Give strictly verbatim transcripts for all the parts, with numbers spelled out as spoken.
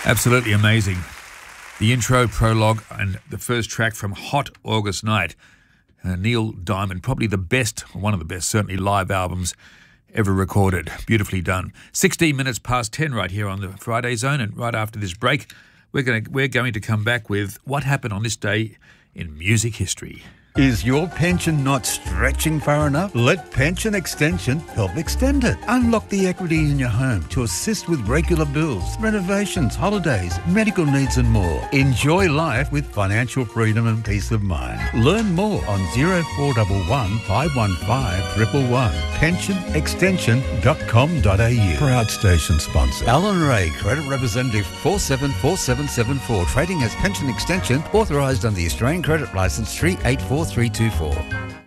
Absolutely amazing. The intro, prologue, and the first track from Hot August Night. Uh, Neil Diamond, probably the best, one of the best, certainly live albums ever recorded. Beautifully done. sixteen minutes past ten right here on the Friday Zone, and right after this break, we're going to, we're going to come back with what happened on this day in music history. Is your pension not stretching far enough? Let Pension Extension help extend it. Unlock the equity in your home to assist with regular bills, renovations, holidays, medical needs and more. Enjoy life with financial freedom and peace of mind. Learn more on zero four one one, five one five, one one one. pension extension dot com dot a u. Proud station sponsor. Alan Ray, Credit Representative four seven four seven seven four. Trading as Pension Extension, authorised under the Australian Credit Licence three eight four three two four.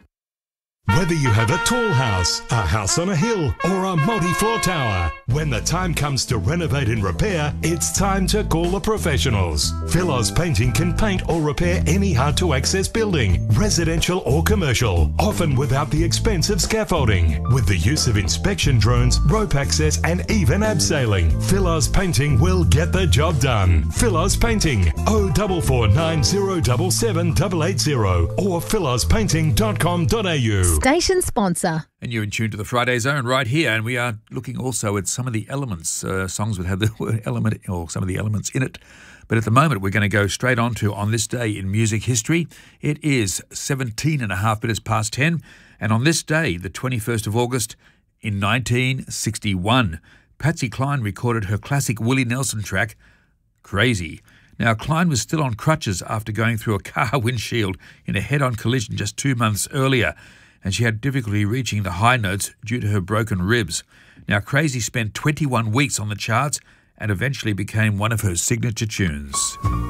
Whether you have a tall house, a house on a hill, or a multi-floor tower, when the time comes to renovate and repair, it's time to call the professionals. Philos Painting can paint or repair any hard-to-access building, residential or commercial, often without the expense of scaffolding. With the use of inspection drones, rope access, and even abseiling, Philos Painting will get the job done. Philos Painting, oh four four nine zero seven seven eight eight zero or philos painting dot com dot a u. Station sponsor. And you're in tune to the Friday Zone right here, and we are looking also at some of the elements, uh, songs that have the word element or some of the elements in it. But at the moment, we're going to go straight on to On This Day in Music History. It is seventeen and a half minutes past ten, and on this day, the twenty-first of August in nineteen sixty-one, Patsy Cline recorded her classic Willie Nelson track, Crazy. Now, Cline was still on crutches after going through a car windshield in a head-on collision just two months earlier, and she had difficulty reaching the high notes due to her broken ribs. Now, Crazy spent twenty-one weeks on the charts and eventually became one of her signature tunes.